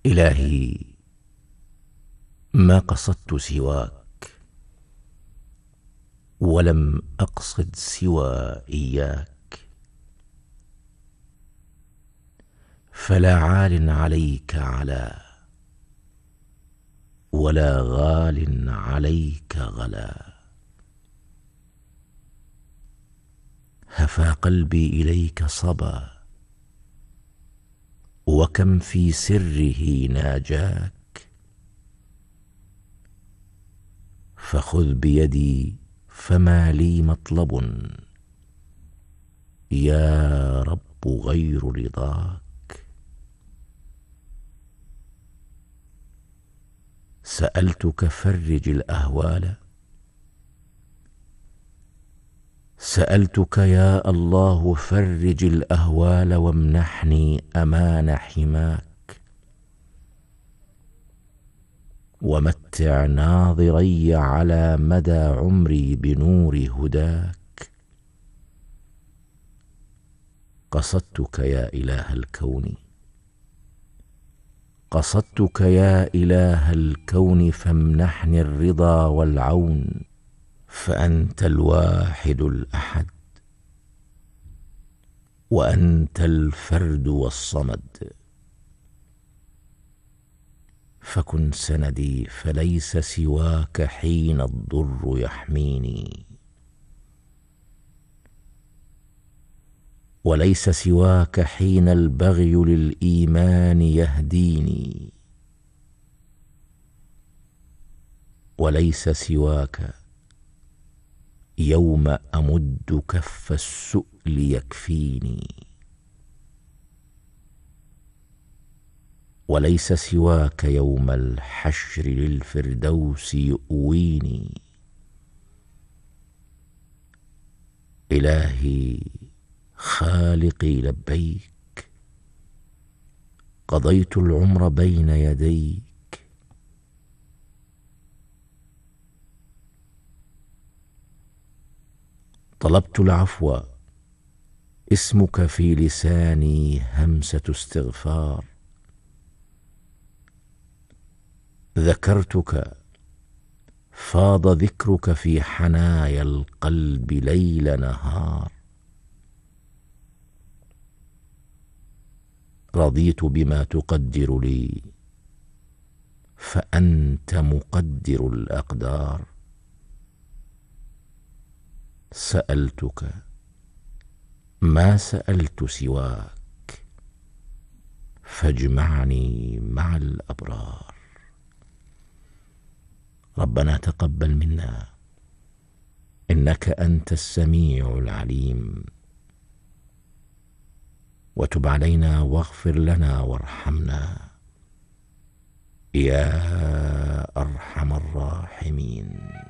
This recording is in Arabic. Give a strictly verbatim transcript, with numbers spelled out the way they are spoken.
إلهي، ما قصدت سواك، ولم أقصد سوى إياك، فلا عال عليك علا، ولا غال عليك غلا. هفى قلبي إليك صبا، وكم في سره ناجاك، فخذ بيدي فما لي مطلب يا رب غير رضاك. سألتك فرج الأهوال، سألتك يا الله فرج الأهوال، وامنحني أمان حماك، ومتع ناظري على مدى عمري بنور هداك. قصدتك يا إله الكون، قصدتك يا إله الكون، فامنحني الرضا والعون، فأنت الواحد الأحد، وأنت الفرد والصمد. فكن سندي فليس سواك حين الضر يحميني، وليس سواك حين البغي للإيمان يهديني، وليس سواك يوم أمد كف السؤل يكفيني، وليس سواك يوم الحشر للفردوس يؤويني. إلهي خالقي لبيك، قضيت العمر بين يديك، طلبت العفو اسمك في لساني همسة استغفار، ذكرتك فاض ذكرك في حنايا القلب ليل نهار، رضيت بما تقدر لي فأنت مقدر الأقدار. سألتك ما سألت سواك، فاجمعني مع الأبرار. ربنا تقبل منا إنك أنت السميع العليم، وتب علينا واغفر لنا وارحمنا يا أرحم الراحمين.